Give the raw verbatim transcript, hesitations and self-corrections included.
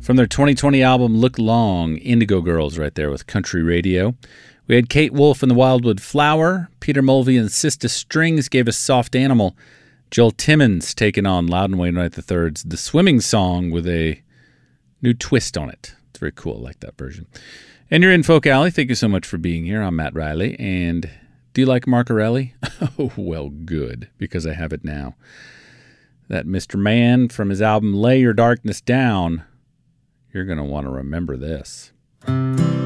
From their twenty twenty album Look Long, Indigo Girls right there with Country Radio. We had Kate Wolf and the Wildwood Flower. Peter Mulvey and Sister Strings gave us Soft Animal. Joel Timmons taking on Loudon Wainwright the third's The Swimming Song with a new twist on it. It's very cool. I like that version. And you're in Folk Alley. Thank you so much for being here. I'm Matt Riley. And do you like Marcarelli? Oh, well, good, because I have it now. That Mister Mann from his album Lay Your Darkness Down. You're going to want to remember this.